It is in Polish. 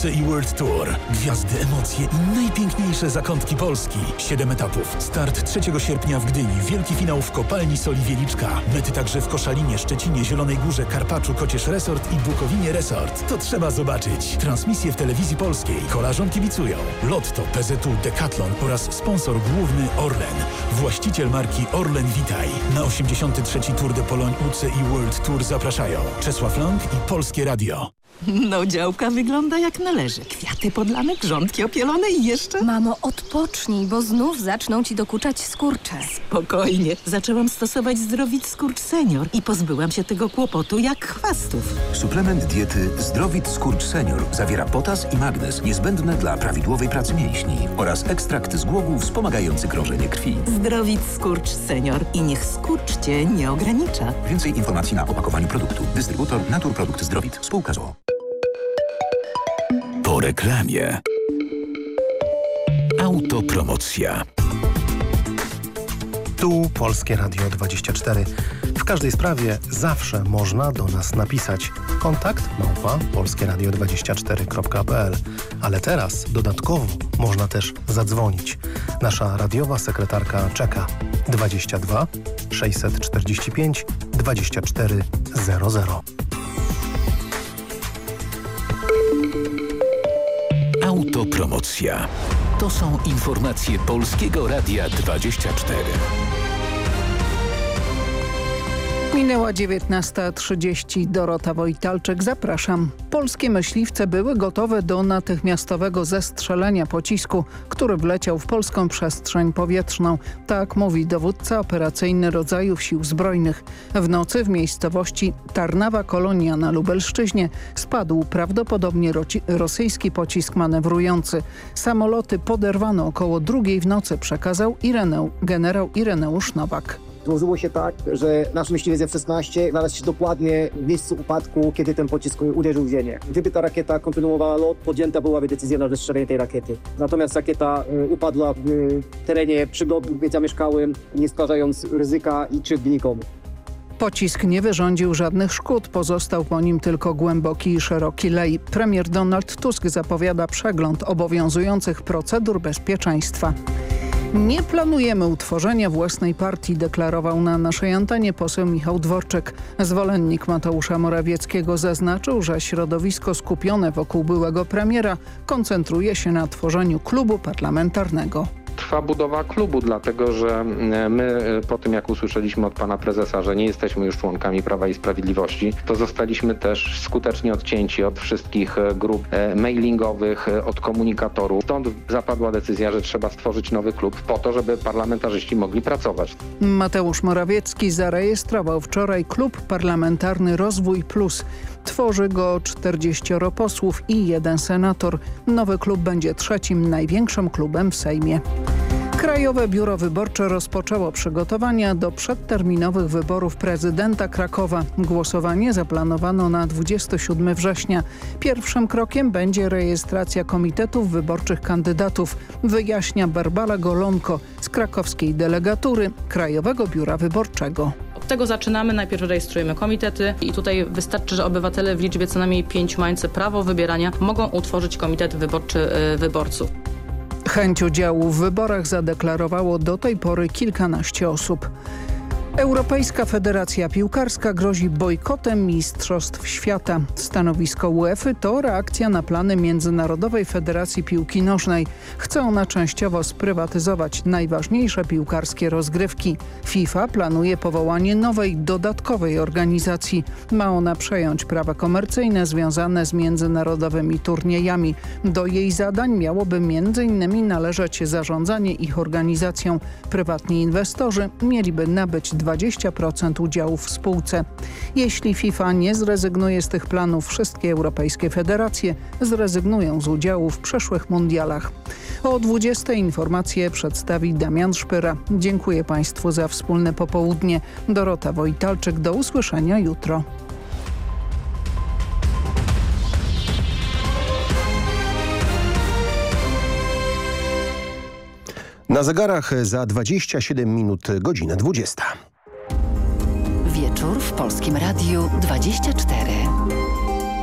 UC i World Tour. Gwiazdy, emocje i najpiękniejsze zakątki Polski. 7 etapów. Start 3 sierpnia w Gdyni. Wielki finał w Kopalni Soli Wieliczka. Mety także w Koszalinie, Szczecinie, Zielonej Górze, Karpaczu, Kocież Resort i Bukowinie Resort. To trzeba zobaczyć. Transmisje w Telewizji Polskiej. Kolarzom kibicują Lotto, PZU, Decathlon oraz sponsor główny Orlen. Właściciel marki Orlen Witaj. Na 83. Tour de Pologne UC i World Tour zapraszają Czesław Lang i Polskie Radio. No, działka wygląda jak należy. Kwiaty podlane, grządki opielone i jeszcze... Mamo, odpocznij, bo znów zaczną ci dokuczać skurcze. Spokojnie. Zaczęłam stosować Zdrowit Skurcz Senior i pozbyłam się tego kłopotu jak chwastów. Suplement diety Zdrowit Skurcz Senior zawiera potas i magnez niezbędne dla prawidłowej pracy mięśni oraz ekstrakt z głogu wspomagający krążenie krwi. Zdrowit Skurcz Senior i niech skurcz cię nie ogranicza. Więcej informacji na opakowaniu produktu. Dystrybutor Naturprodukt Zdrowit. Spółka z o.o. Po reklamie. Autopromocja. Tu Polskie Radio 24. W każdej sprawie zawsze można do nas napisać. Kontakt @polskieradio24.pl. Ale teraz dodatkowo można też zadzwonić. Nasza radiowa sekretarka czeka. 22 645 2400. Autopromocja. To są informacje Polskiego Radia 24. Minęła 19:30. Dorota Wojtalczyk, zapraszam. Polskie myśliwce były gotowe do natychmiastowego zestrzelenia pocisku, który wleciał w polską przestrzeń powietrzną. Tak mówi dowódca operacyjny rodzajów Sił Zbrojnych. W nocy w miejscowości Tarnawa Kolonia na Lubelszczyźnie spadł prawdopodobnie rosyjski pocisk manewrujący. Samoloty poderwano około 2:00 w nocy, przekazał generał Ireneusz Nowak. Złożyło się tak, że nasz myśliwiec F-16 znalazł się dokładnie w miejscu upadku, kiedy ten pocisk uderzył w ziemię. Gdyby ta rakieta kontynuowała lot, podjęta byłaby decyzja na zestrzelenie tej rakiety. Natomiast rakieta upadła w terenie przygodnym, gdzie zamieszkałym, nie stwarzając ryzyka i krzywdy nikomu. Pocisk nie wyrządził żadnych szkód, pozostał po nim tylko głęboki i szeroki lej. Premier Donald Tusk zapowiada przegląd obowiązujących procedur bezpieczeństwa. Nie planujemy utworzenia własnej partii, deklarował na naszej antenie poseł Michał Dworczyk. Zwolennik Mateusza Morawieckiego zaznaczył, że środowisko skupione wokół byłego premiera koncentruje się na tworzeniu klubu parlamentarnego. Trwa budowa klubu, dlatego że my po tym, jak usłyszeliśmy od pana prezesa, że nie jesteśmy już członkami Prawa i Sprawiedliwości, to zostaliśmy też skutecznie odcięci od wszystkich grup mailingowych, od komunikatorów. Stąd zapadła decyzja, że trzeba stworzyć nowy klub po to, żeby parlamentarzyści mogli pracować. Mateusz Morawiecki zarejestrował wczoraj klub parlamentarny Rozwój Plus. Tworzy go 40 posłów i 1 senator. Nowy klub będzie trzecim największym klubem w Sejmie. Krajowe Biuro Wyborcze rozpoczęło przygotowania do przedterminowych wyborów prezydenta Krakowa. Głosowanie zaplanowano na 27 września. Pierwszym krokiem będzie rejestracja komitetów wyborczych kandydatów, wyjaśnia Barbara Golonko z krakowskiej delegatury Krajowego Biura Wyborczego. Od tego zaczynamy. Najpierw rejestrujemy komitety i tutaj wystarczy, że obywatele w liczbie co najmniej 5 mający prawo wybierania mogą utworzyć komitet wyborczy wyborców. Chęć udziału w wyborach zadeklarowało do tej pory kilkanaście osób. Europejska Federacja Piłkarska grozi bojkotem Mistrzostw Świata. Stanowisko UEFA to reakcja na plany Międzynarodowej Federacji Piłki Nożnej. Chce ona częściowo sprywatyzować najważniejsze piłkarskie rozgrywki. FIFA planuje powołanie nowej, dodatkowej organizacji. Ma ona przejąć prawa komercyjne związane z międzynarodowymi turniejami. Do jej zadań miałoby m.in. należeć zarządzanie ich organizacją. Prywatni inwestorzy mieliby nabyć 20% udziałów w spółce. Jeśli FIFA nie zrezygnuje z tych planów, wszystkie europejskie federacje zrezygnują z udziału w przyszłych mundialach. O 20:00 informacje przedstawi Damian Szpyra. Dziękuję Państwu za wspólne popołudnie. Dorota Wojtalczyk, do usłyszenia jutro. Na zegarach za 27 minut godzina 20. Wieczór w Polskim Radiu 24.